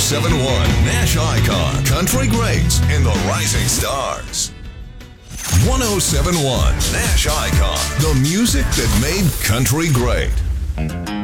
1071 Nash Icon, Country Greats, and the Rising Stars. 1071 Nash Icon, the music that made country great.